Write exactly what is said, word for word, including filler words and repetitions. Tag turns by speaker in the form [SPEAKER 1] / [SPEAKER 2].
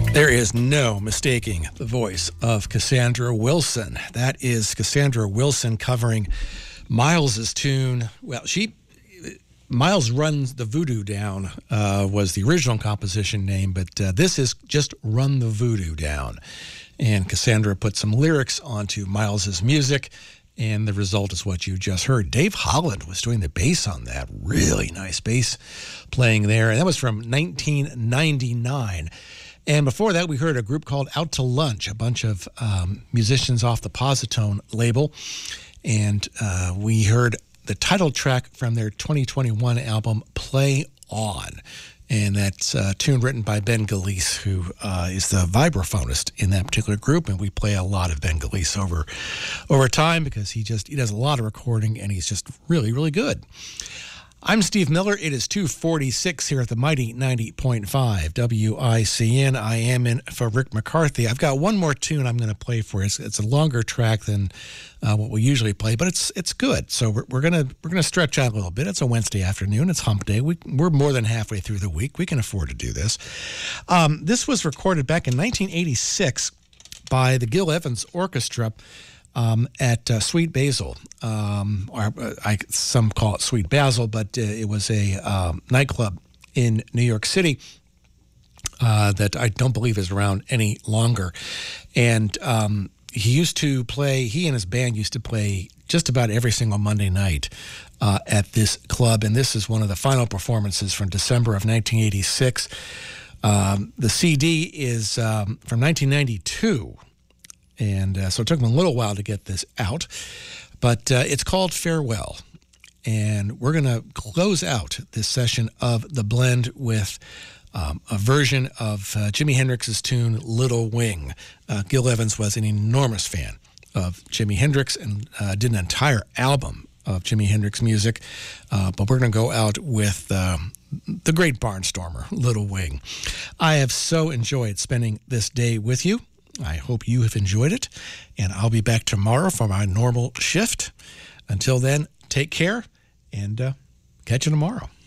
[SPEAKER 1] There is no mistaking the voice of Cassandra Wilson. That is Cassandra Wilson covering Miles's tune. Well, she Miles Runs the Voodoo Down uh, was the original composition name, but uh, this is just Run the Voodoo Down. And Cassandra put some lyrics onto Miles's music, and the result is what you just heard. Dave Holland was doing the bass on that. Really nice bass playing there. And that was from nineteen ninety-nine. And before that, we heard a group called Out to Lunch, a bunch of um, musicians off the Positone label. And uh, we heard the title track from their twenty twenty-one album, Play On. And that's a tune written by Ben Galice, who uh, is the vibraphonist in that particular group. And we play a lot of Ben Galice over, over time because he just he does a lot of recording, and he's just really, really good. I'm Steve Miller. It is two forty-six here at the mighty ninety point five W I C N. I am in for Rick McCarthy. I've got one more tune I'm going to play for you. It's, it's a longer track than uh, what we usually play, but it's it's good. So we're, we're gonna we're gonna stretch out a little bit. It's a Wednesday afternoon. It's Hump Day. We, we're more than halfway through the week. We can afford to do this. Um, this was recorded back in nineteen eighty-six by the Gil Evans Orchestra. Um, at uh, Sweet Basil, um, or uh, I, some call it Sweet Basil, but uh, it was a um, nightclub in New York City uh, that I don't believe is around any longer. And um, he used to play, he and his band used to play just about every single Monday night uh, at this club. And this is one of the final performances from December of nineteen eighty-six. Um, the C D is um, from nineteen ninety-two. And uh, so it took them a little while to get this out. But uh, it's called Farewell. And we're going to close out this session of The Blend with um, a version of uh, Jimi Hendrix's tune, Little Wing. Uh, Gil Evans was an enormous fan of Jimi Hendrix and uh, did an entire album of Jimi Hendrix music. Uh, but we're going to go out with um, the great Barnstormer, Little Wing. I have so enjoyed spending this day with you. I hope you have enjoyed it, and I'll be back tomorrow for my normal shift. Until then, take care, and uh, catch you tomorrow.